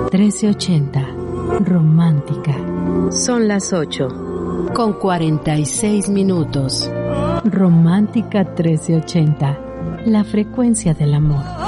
1380. Romántica. Son las 8:46. Romántica 1380. La frecuencia del amor.